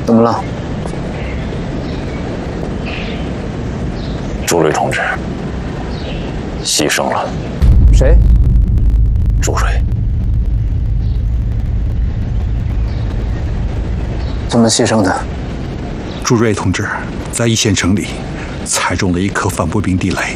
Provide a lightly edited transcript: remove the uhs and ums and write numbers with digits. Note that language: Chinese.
怎么了？ 朱瑞同志牺牲了。 谁？ 朱瑞。 怎么牺牲的？ 朱瑞同志在一线城里踩中了一颗反步兵地雷，